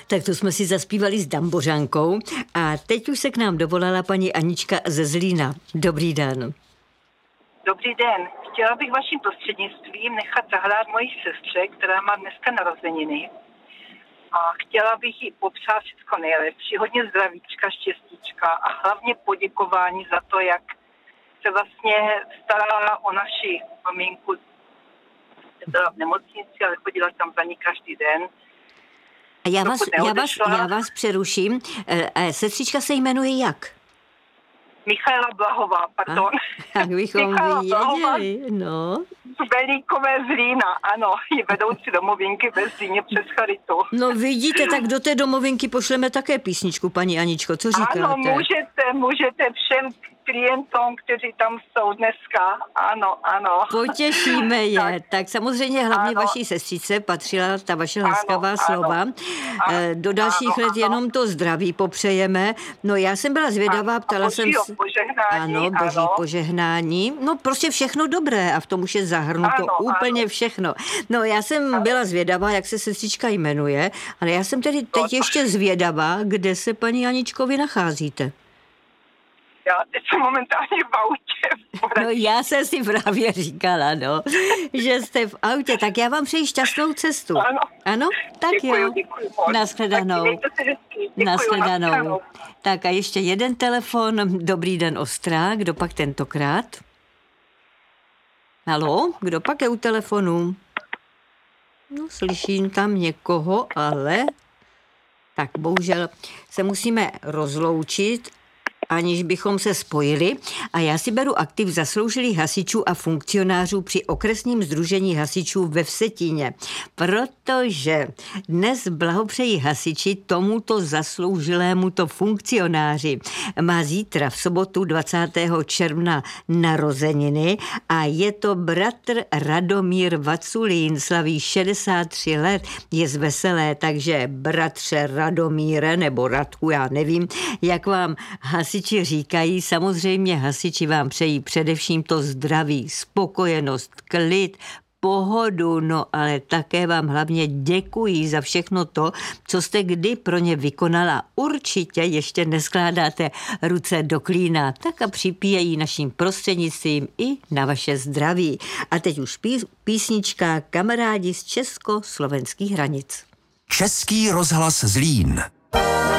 Tak to jsme si zaspívali s Dambořánkou a teď už se k nám dovolala paní Anička ze Zlína. Dobrý den. Dobrý den. Chtěla bych vaším prostřednictvím nechat zahrát mojí sestře, která má dneska narozeniny. A chtěla bych jí popřát všechno nejlepší. Hodně zdravíčka, štěstíčka a hlavně poděkování za to, jak se vlastně starala o naši maminku. Byla v nemocnici, ale chodila tam za ní každý den. A já vás přeruším. Sestřička se jmenuje jak? Michaela Blahová, pardon. Jak bychom věděli, no. Z Velíkové Zlína, ano, je vedoucí domovinky ve Zlíně přes Charitu. No vidíte, tak do té domovinky pošleme také písničku, paní Aničko, co říkáte? Ano, můžete všem klientům, kteří tam jsou dneska, ano. Potěšíme je. Tak samozřejmě hlavně vaší sestřice patřila ta vaše laskavá slova. Do dalších let jenom to zdraví popřejeme. No já jsem byla zvědavá, ptala jsem se... Boží požehnání. No prostě všechno dobré a v tom už je zahrnuto úplně všechno. No já jsem byla zvědavá, jak se sestřička jmenuje, ale já jsem tedy teď ještě zvědavá, kde se paní Aničko vy nacházíte. Já teď jsem momentálně v autě. No já jsem si právě říkala, no, že jste v autě, tak já vám přeji šťastnou cestu. Ano? Tak děkuju. Nashledanou. Nashledanou. Tak a ještě jeden telefon. Dobrý den, Ostrá. Kdo pak tentokrát? Haló? Kdo pak je u telefonu? No, slyším tam někoho, ale... Tak bohužel se musíme rozloučit, aniž bychom se spojili. A já si beru aktiv zasloužilých hasičů a funkcionářů při okresním sdružení hasičů ve Vsetíně, protože dnes blahopřejí hasiči tomuto zasloužilémuto funkcionáři. Má zítra v sobotu 20. června narozeniny a je to bratr Radomír Vaculín, slaví 63 let, je z Veselé, takže bratře Radomíre nebo Radku, já nevím, jak vám hasiči říkají, samozřejmě hasiči vám přejí především to zdraví, spokojenost, klid, pohodu, no ale také vám hlavně děkují za všechno to, co jste kdy pro ně vykonala. Určitě ještě neskládáte ruce do klína, tak a připíjejí naším prostřednictvím i na vaše zdraví. A teď už písnička Kamarádi z česko-slovenských hranic. Český rozhlas Zlín.